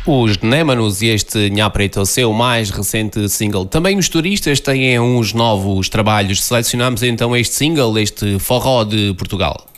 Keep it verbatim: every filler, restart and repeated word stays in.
Os Némanos e este Nha Preta, o seu mais recente single. Também os turistas têm uns novos trabalhos. Selecionamos então este single, este forró de Portugal.